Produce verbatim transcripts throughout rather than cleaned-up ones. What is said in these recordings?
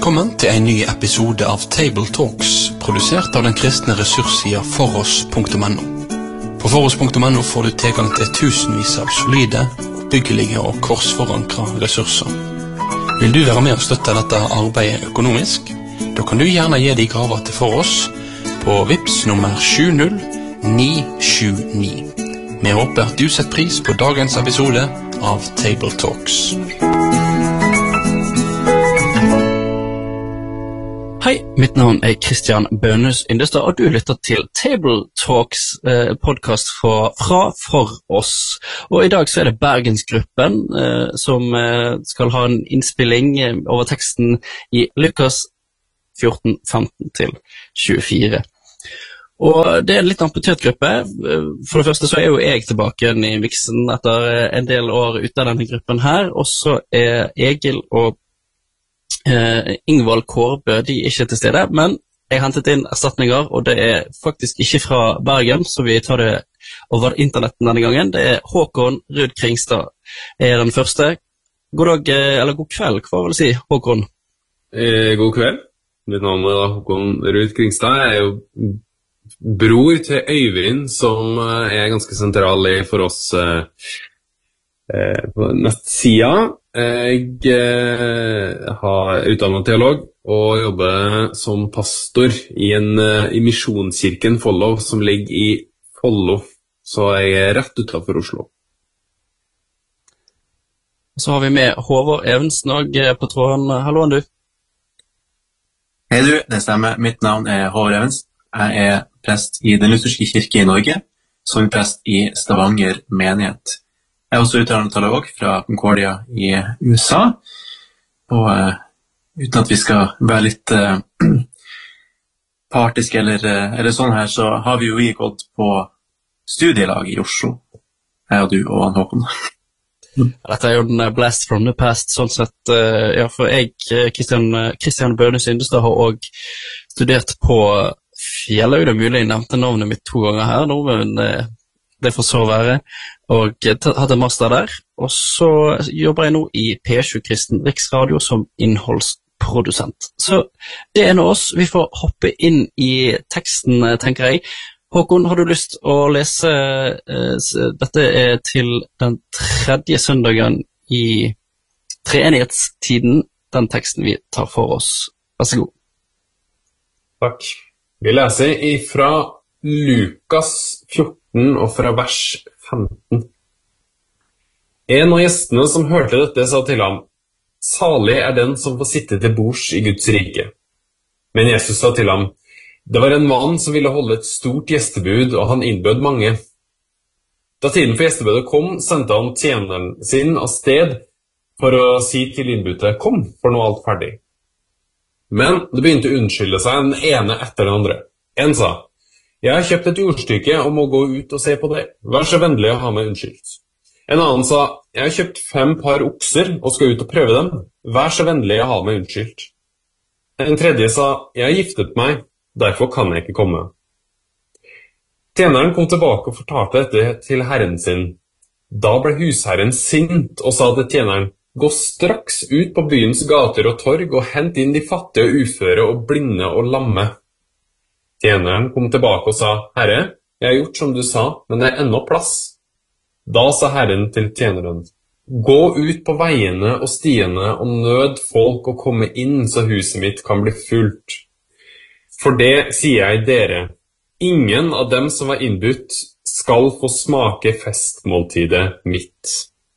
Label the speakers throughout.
Speaker 1: Velkommen til en ny episode av Table Talks, produsert av den kristne ressurssida foross punktum no. På foross punktum no får du tilgang til tusenvis av solide, byggelige og korsforankra ressurser. Vil du være med og støtte dette arbeidet økonomisk? Da kan du gjerne gi de gaver til Foross på Vips nummer sju null ni sju ni. Vi håper at du setter pris på dagens episode av Table Talks.
Speaker 2: Hei, mitt navn er Kristian Bønes Yndestad, og du lytter til Table Talks eh, podcast fra, fra For oss. Og i dag så er det Bergensgruppen eh, som eh, skal ha en innspilling eh, over teksten i Lukas fjorten femten til tjuefire. Og det er en litt amputert gruppe. For det første så er jo jeg tilbake igjen i miksen etter en del år ute av denne gruppen her, og så er Egil og Uh, Ingvald Kårbø, de er ikke til stede, men jeg hentet inn erstatninger, og det er faktisk ikke fra Bergen, så vi tar det over internetten denne gangen. Det er Håkon Rud Kringstad er den første. God dag, eller god kveld, hva vil du si, Håkon?
Speaker 3: Eh, god kveld. Mitt navn er Håkon Rud Kringstad. Jeg er jo bror til Øyvind, som er ganske sentral i For oss eh, på nettsida. Jeg eh, har utdannet teolog og jobber som pastor i, en, i Misjonskirken Follo, som ligger i Follo, så jeg er rett utenfor Oslo.
Speaker 2: Så har vi med Håvard Evensen også på tråden. Hallo, du.
Speaker 4: Hei du, det stemmer. Mitt navn er Håvard Evensen. Jeg er prest i Den lutherske kirke i Norge, som er prest i Stavanger menighet. Jeg er også utdannet teolog fra Concordia i U S A, og uh, uten at vi skal være litt uh, partiske eller, uh, eller sånn her, så har vi jo vi gått på studielag i Oslo, jeg og du og han Håkon.
Speaker 2: Dette er jo den blast from the past, sånn sett, uh, ja, for jeg, Kristian, Kristian Bønes Yndestad, har også studert på Fjellhaug. Det er mulig jeg nevnte navnet mitt to ganger her nå, men uh, det får så være, og hatt en master der, og så jobber jeg nå i P sju Kristen Riksradio som innholdsprodusent. Så det er nå oss. Vi får hoppe inn i teksten, tenker jeg. Håkon, har du lyst å lese, uh, dette er til den tredje søndagen i treenighetstiden, den teksten vi tar for oss. Vær så god.
Speaker 3: Takk. Vi leser ifra Lukas fjorten og fra vers femten. En av gjestene som hørte dette sa til ham: «Salig er den som får sitte til bords i Guds rike.» Men Jesus sa til ham: «Det var en mann som ville holde et stort gjestebud, og han innbød mange. Da tiden for gjestebudet kom, sendte han tjeneren sin av sted for å si til innbudte: Kom, for nå er alt ferdig. Men det begynte å unnskylde seg den ene etter den andre. En sa: «Jeg har kjøpt et jordstykke og må gå ut og se på det. Vær så vennlig å ha meg unnskyldt.» En annen sa: «Jeg har kjøpt fem par okser og skal ut og prøve dem. Vær så vennlig å ha meg unnskyldt.» En tredje sa: «Jeg har giftet meg, derfor kan jeg ikke komme.» Tjeneren kom tilbake og fortalte dette til herren sin. Da ble husherren sint og sa til tjeneren: «Gå straks ut på byens gater og torg og hent inn de fattige og uføre og blinde og lamme.» Tjeneren kom tilbake og sa: «Herre, jeg har gjort som du sa, men det er ennå plass.» Da sa herren til tjeneren: «Gå ut på veiene og stiene og nød folk å komme inn, så huset mitt kan bli fullt. For det sier jeg dere, ingen av dem som var innbudt skal få smake festmåltidet mitt.»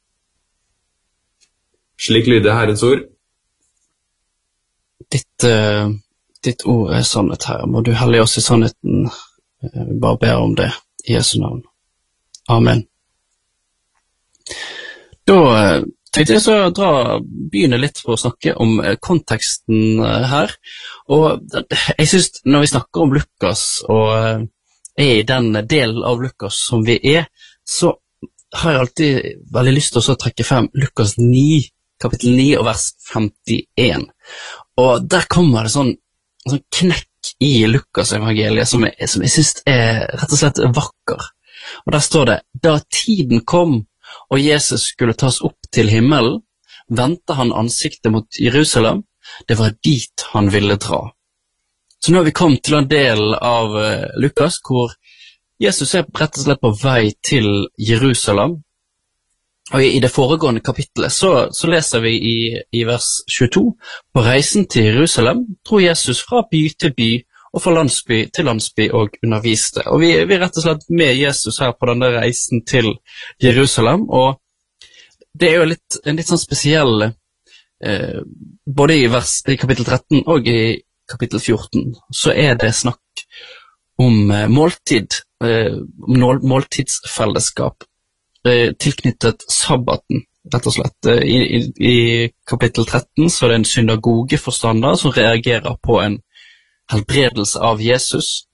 Speaker 3: Slik lyder Herrens ord.
Speaker 2: Ditt... Uh... Ditt ord er sannhet, Herre. Må du hellige oss i sannheten. Vi bare ber om det i Jesu navn. Amen. Da tenkte jeg så å dra, begynne litt på å snakke om konteksten her. Og jeg synes når vi snakker om Lukas, og er i den delen av Lukas som vi er, så har jeg alltid veldig lyst til å trekke frem Lukas ni, kapittel ni og vers femtien. Og der kommer det sånn en sånn knekk i Lukas evangeliet som jeg, som jeg synes er rett og slett vakker. Og der står det: Da tiden kom og Jesus skulle tas opp til himmelen, vendte han ansiktet mot Jerusalem. det var dit han ville dra. Så nå har vi kommet til en del av uh, Lukas, hvor Jesus er rett og slett på vei til Jerusalem. Og i, i det foregående kapittelet så, så leser vi i, i vers tjueto, på reisen til Jerusalem dro Jesus fra by til by og fra landsby til landsby og underviste. Og vi, vi er rett og slett med Jesus her på denne reisen til Jerusalem, og det er jo litt, en litt sånn spesiell, eh, både i, vers, i kapittel tretten og i kapittel fjorten, så er det snakk om eh, måltid, eh, mål, måltidsfellesskap, tilknyttet sabbaten, rett og slett. I, i, i kapittel tretten så er det en synagogeforstander som reagerer på en helbredelse av Jesus,